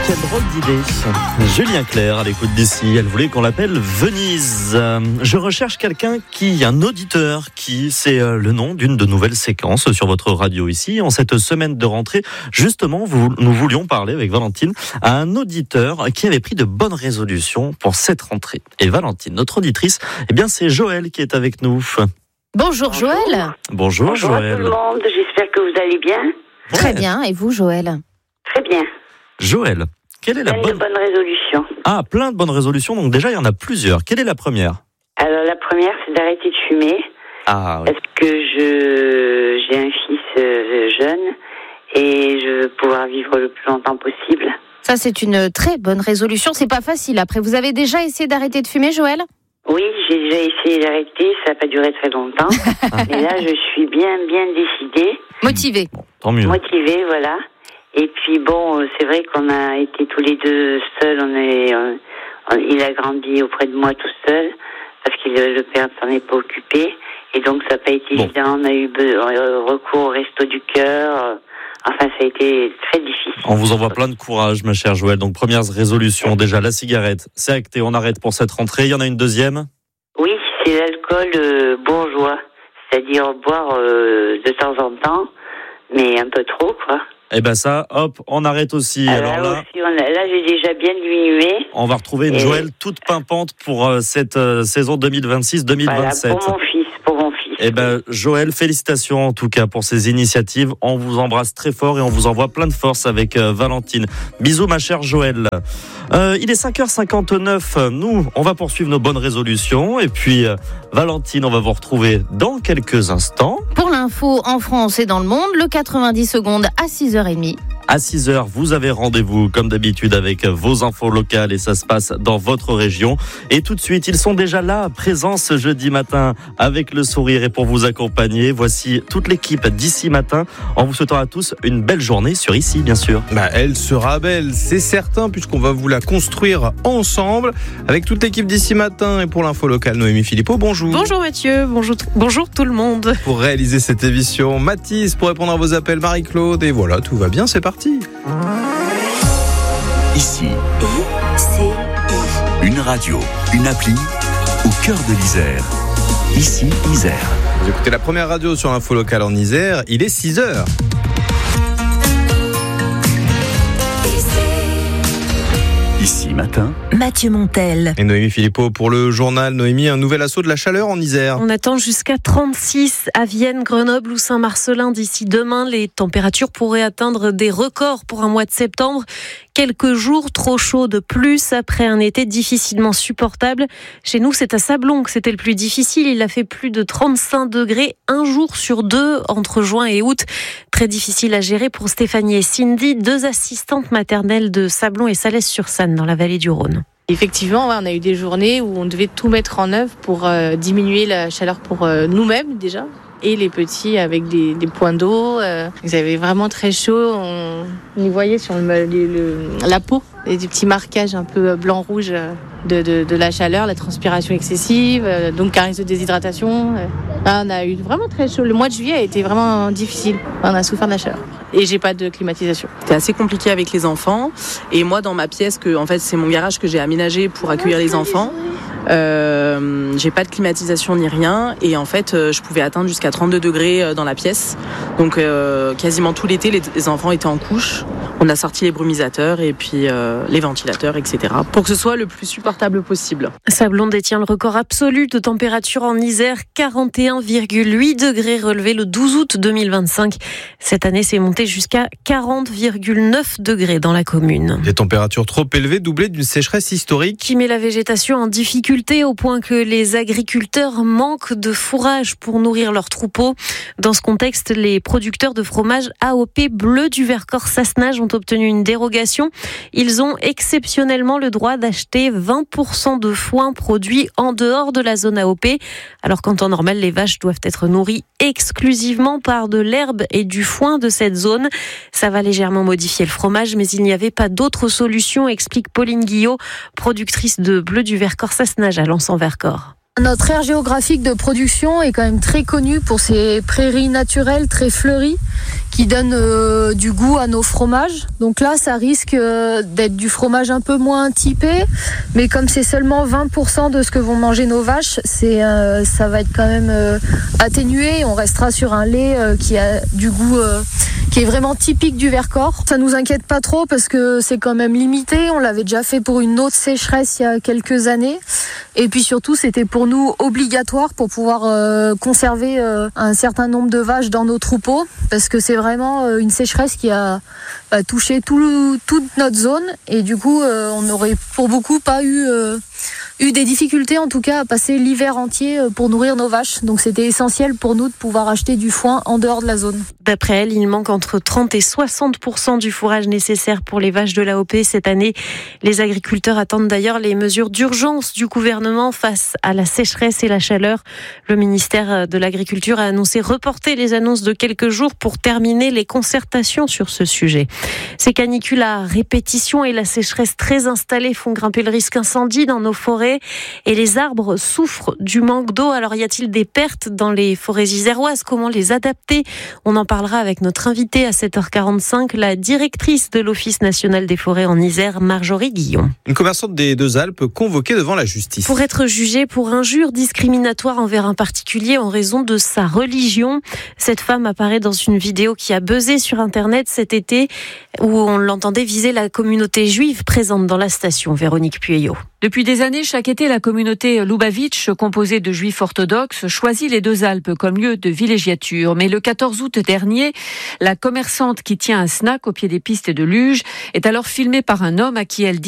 Quelle drôle d'idée. Julien Clerc à l'écoute d'ici. Elle voulait qu'on l'appelle Venise. Je recherche quelqu'un un auditeur qui, c'est le nom d'une de nouvelles séquences sur votre radio ici. En cette semaine de rentrée, justement, nous voulions parler avec Valentine à un auditeur qui avait pris de bonnes résolutions pour cette rentrée. Et Valentine, notre auditrice, c'est Joël qui est avec nous. Bonjour Joël. Bonjour Joël. Bonjour tout le monde, j'espère que vous allez bien. Très bien, et vous Joël? Très bien. Joël, quelle est la bonne résolution? Ah, plein de bonnes résolutions, donc déjà il y en a plusieurs. Quelle est la première? Alors la première, c'est d'arrêter de fumer. Ah oui. Parce que j'ai un fils jeune et je veux pouvoir vivre le plus longtemps possible. Ça c'est une très bonne résolution, c'est pas facile. Après, vous avez déjà essayé d'arrêter de fumer Joël? Oui, j'ai déjà essayé d'arrêter, ça n'a pas duré très longtemps. Mais là, je suis bien décidée. Motivée. Bon, tant mieux. Motivée, voilà. Et puis bon, c'est vrai qu'on a été tous les deux seuls. Il a grandi auprès de moi tout seul parce que le père ne s'en est pas occupé. Et donc ça n'a pas été évident. On a eu recours au resto du cœur. Enfin, ça a été très difficile. On vous envoie plein de courage, ma chère Joël. Donc première résolution, déjà la cigarette, c'est acté, on arrête pour cette rentrée. Il y en a une deuxième? Oui, c'est l'alcool bourgeois, c'est-à-dire boire de temps en temps, mais un peu trop, quoi. Eh ben ça, hop, on arrête aussi. Alors là, j'ai déjà bien diminué. On va retrouver une Joël toute pimpante pour cette saison 2026-2027. Voilà, pour mon fils. Eh ben, Joël, félicitations en tout cas pour ces initiatives. On vous embrasse très fort et on vous envoie plein de force avec Valentine. Bisous, ma chère Joël. Il est 5h59. Nous, on va poursuivre nos bonnes résolutions. Et puis, Valentine, on va vous retrouver dans quelques instants. Pour l'info en France et dans le monde, le 90 secondes à 6h30. À 6h, vous avez rendez-vous, comme d'habitude, avec vos infos locales et ça se passe dans votre région. Et tout de suite, ils sont déjà là, présents ce jeudi matin, avec le sourire et pour vous accompagner. Voici toute l'équipe d'Ici Matin, en vous souhaitant à tous une belle journée sur Ici, bien sûr. Elle sera belle, c'est certain, puisqu'on va vous la construire ensemble, avec toute l'équipe d'Ici Matin. Et pour l'info locale, Noémie Philippot, bonjour. Bonjour Mathieu, bonjour tout le monde. Pour réaliser cette émission, Mathis, pour répondre à vos appels, Marie-Claude. Et voilà, tout va bien, c'est parti. Ici, une radio, une appli au cœur de l'Isère. Ici, Isère. Vous écoutez la première radio sur l'info locale en Isère, il est 6h. Ici Matin, Mathieu Montel. Et Noémie Philippot pour le journal. Noémie, un nouvel assaut de la chaleur en Isère. On attend jusqu'à 36 à Vienne, Grenoble ou Saint-Marcelin d'ici demain. Les températures pourraient atteindre des records pour un mois de septembre. Quelques jours trop chauds de plus après un été difficilement supportable. Chez nous, c'est à Sablon que c'était le plus difficile. Il a fait plus de 35 degrés un jour sur deux entre juin et août. Très difficile à gérer pour Stéphanie et Cindy, deux assistantes maternelles de Sablon et Salès-sur-Sanne dans la vallée du Rhône. Effectivement, on a eu des journées où on devait tout mettre en œuvre pour diminuer la chaleur pour nous-mêmes déjà. Et les petits avec des points d'eau. Ils avaient vraiment très chaud. On y voyait sur la peau des petits marquages un peu blanc-rouge de la chaleur, la transpiration excessive, donc un risque de déshydratation. On a eu vraiment très chaud. Le mois de juillet a été vraiment difficile. On a souffert de la chaleur. Et j'ai pas de climatisation. C'était assez compliqué avec les enfants. Et moi, dans ma pièce, c'est mon garage que j'ai aménagé pour accueillir les enfants. J'ai pas de climatisation ni rien et en fait je pouvais atteindre jusqu'à 32 degrés dans la pièce, donc quasiment tout l'été les enfants étaient en couche. On a sorti les brumisateurs et puis les ventilateurs, etc. pour que ce soit le plus supportable possible. Sablon détient le record absolu de température en Isère, 41,8 degrés relevé le 12 août 2025. Cette année, c'est monté jusqu'à 40,9 degrés dans la commune. Des températures trop élevées doublées d'une sécheresse historique qui met la végétation en difficulté au point que les agriculteurs manquent de fourrage pour nourrir leurs troupeaux. Dans ce contexte, les producteurs de fromage AOP Bleu du Vercors Sassenage ont obtenu une dérogation. Ils ont exceptionnellement le droit d'acheter 20% de foin produit en dehors de la zone AOP, alors qu'en temps normal, les vaches doivent être nourries exclusivement par de l'herbe et du foin de cette zone. Ça va légèrement modifier le fromage, mais il n'y avait pas d'autre solution, explique Pauline Guillot, productrice de Bleu du Vercors Sassenage à Lens-en-Vercors. Notre aire géographique de production est quand même très connue pour ses prairies naturelles très fleuries qui donnent du goût à nos fromages. Donc là, ça risque d'être du fromage un peu moins typé, mais comme c'est seulement 20% de ce que vont manger nos vaches, ça va être quand même atténué. On restera sur un lait qui a du goût qui est vraiment typique du Vercors. Ça nous inquiète pas trop parce que c'est quand même limité. On l'avait déjà fait pour une autre sécheresse il y a quelques années. Et puis surtout, c'était pour nous obligatoire pour pouvoir conserver un certain nombre de vaches dans nos troupeaux, parce que c'est vraiment une sécheresse qui a touché toute notre zone. Et du coup, on n'aurait pour beaucoup pas eu des difficultés en tout cas à passer l'hiver entier pour nourrir nos vaches. Donc c'était essentiel pour nous de pouvoir acheter du foin en dehors de la zone. D'après elle, il manque entre 30 et 60% du fourrage nécessaire pour les vaches de l'AOP cette année. Les agriculteurs attendent d'ailleurs les mesures d'urgence du gouvernement face à la sécheresse et la chaleur. Le ministère de l'Agriculture a annoncé reporter les annonces de quelques jours pour terminer les concertations sur ce sujet. Ces canicules à répétition et la sécheresse très installée font grimper le risque incendie dans nos forêts et les arbres souffrent du manque d'eau. Alors y a-t-il des pertes dans les forêts iséroises ? Comment les adapter ? On en parlera avec notre invitée à 7h45, la directrice de l'Office national des forêts en Isère, Marjorie Guillon. Une commerçante des Deux-Alpes convoquée devant la justice. Pour être jugée pour injure discriminatoire envers un particulier en raison de sa religion. Cette femme apparaît dans une vidéo qui a buzzé sur Internet cet été où on l'entendait viser la communauté juive présente dans la station. Véronique Pueyo. Depuis des années, chaque été, la communauté Lubavitch, composée de juifs orthodoxes, choisit les Deux-Alpes comme lieu de villégiature. Mais le 14 août dernier, la commerçante qui tient un snack au pied des pistes de Luge est alors filmée par un homme à qui elle dit